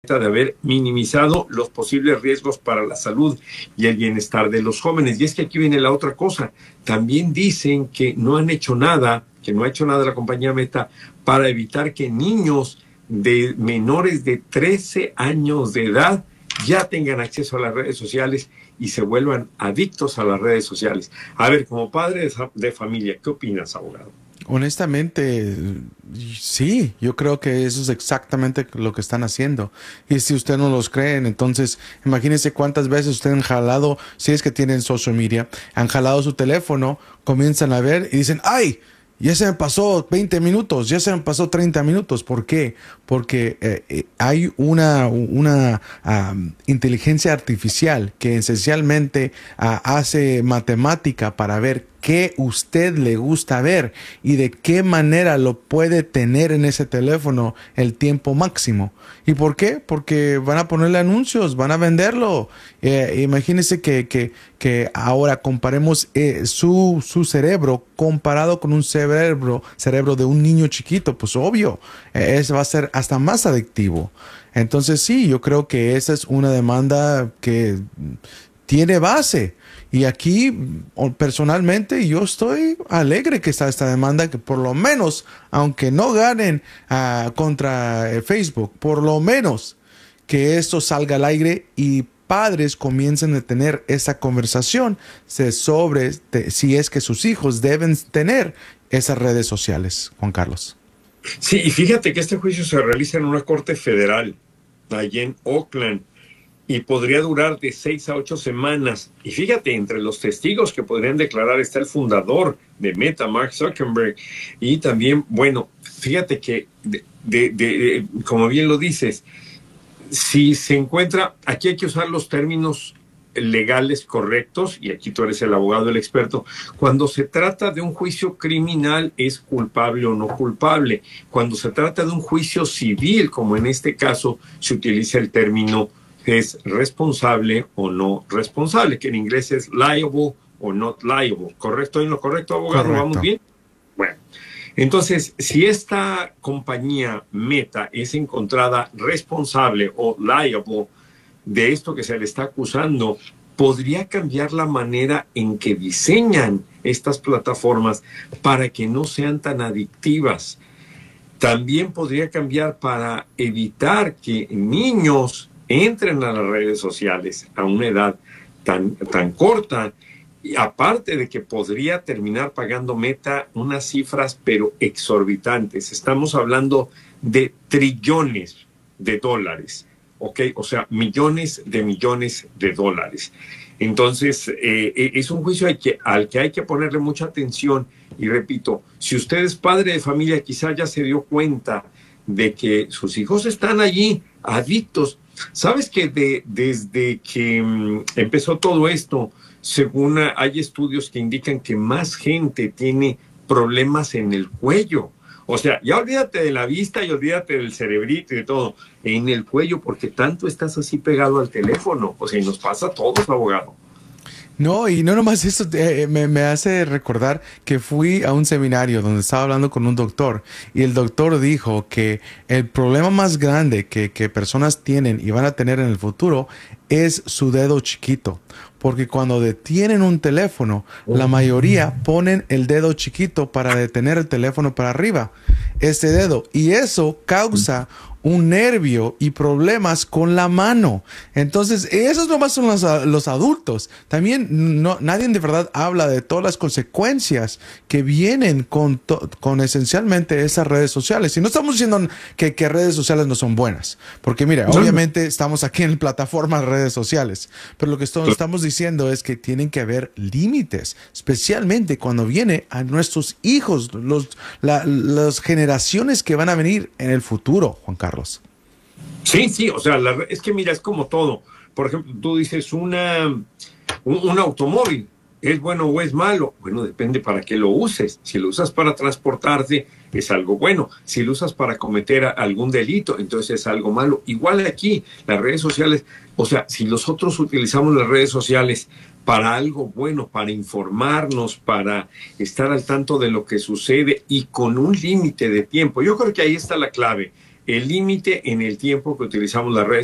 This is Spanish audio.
de haber minimizado los posibles riesgos para la salud y el bienestar de los jóvenes. Y es que aquí viene la otra cosa. También dicen que no han hecho nada, que no ha hecho nada la compañía Meta para evitar que niños de menores de 13 años de edad ya tengan acceso a las redes sociales y se vuelvan adictos a las redes sociales. A ver, como padre de familia, ¿qué opinas, abogado? Honestamente, sí, yo creo que eso es exactamente lo que están haciendo. Y si usted no los creen, entonces imagínese cuántas veces ustedes han jalado, si es que tienen social media, han jalado su teléfono, comienzan a ver y dicen, ¡ay! Ya se me pasó 20 minutos, ya se me pasó 30 minutos. ¿Por qué? Porque hay una inteligencia artificial que esencialmente hace matemática para ver qué usted le gusta ver y de qué manera lo puede tener en ese teléfono el tiempo máximo. ¿Y por qué? Porque van a ponerle anuncios, van a venderlo. Imagínese que ahora comparemos su cerebro comparado con un cerebro de un niño chiquito. Pues obvio, eso va a ser hasta más adictivo. Entonces sí, yo creo que esa es una demanda que tiene base. Y aquí, personalmente, yo estoy alegre que está esta demanda, que por lo menos, aunque no ganen contra Facebook, por lo menos que esto salga al aire y padres comiencen a tener esa conversación sobre si es que sus hijos deben tener esas redes sociales, Juan Carlos. Sí, y fíjate que este juicio se realiza en una corte federal, allí en Oakland, y podría durar de 6 a 8 semanas. Y fíjate, entre los testigos que podrían declarar está el fundador de Meta, Mark Zuckerberg, y también, bueno, fíjate que, como bien lo dices, si se encuentra, aquí hay que usar los términos legales correctos, y aquí tú eres el abogado, el experto. Cuando se trata de un juicio criminal, es culpable o no culpable. Cuando se trata de un juicio civil, como en este caso, se utiliza el término es responsable o no responsable, que en inglés es liable o not liable. ¿Correcto? ¿En lo correcto, abogado? Correcto. ¿Vamos bien? Bueno, entonces, si esta compañía Meta es encontrada responsable o liable de esto que se le está acusando, podría cambiar la manera en que diseñan estas plataformas para que no sean tan adictivas. También podría cambiar para evitar que niños entren a las redes sociales a una edad tan corta, y aparte de que podría terminar pagando Meta unas cifras pero exorbitantes. Estamos hablando de trillones de dólares, ¿ok? O sea, millones de dólares. Entonces, es un juicio al que hay que ponerle mucha atención. Y repito, si usted es padre de familia, quizá ya se dio cuenta de que sus hijos están allí adictos. ¿Sabes que desde que empezó todo esto, según hay estudios que indican que más gente tiene problemas en el cuello? O sea, ya olvídate de la vista y olvídate del cerebrito y de todo, en el cuello, porque tanto estás así pegado al teléfono. O sea, y nos pasa a todos, abogado. No, y no nomás eso, me hace recordar que fui a un seminario donde estaba hablando con un doctor y el doctor dijo que el problema más grande que personas tienen y van a tener en el futuro es su dedo chiquito. Porque cuando detienen un teléfono, la mayoría ponen el dedo chiquito para detener el teléfono para arriba, ese dedo. Y eso causa un nervio y problemas con la mano. Entonces, esos nomás son los adultos. También nadie de verdad habla de todas las consecuencias que vienen con esencialmente esas redes sociales. Y no estamos diciendo que redes sociales no son buenas. Porque mira, obviamente estamos aquí en plataformas de redes sociales. Pero lo que estamos diciendo es que tienen que haber límites. Especialmente cuando viene a nuestros hijos, las generaciones que van a venir en el futuro, Juan Carlos. Sí, o sea, es que mira, es como todo. Por ejemplo, tú dices un automóvil, ¿es bueno o es malo? Bueno, depende para qué lo uses. Si lo usas para transportarte, es algo bueno. Si lo usas para cometer algún delito, entonces es algo malo. Igual aquí, las redes sociales, o sea, si nosotros utilizamos las redes sociales para algo bueno, para informarnos, para estar al tanto de lo que sucede y con un límite de tiempo, yo creo que ahí está la clave. el límite en el tiempo que utilizamos las redes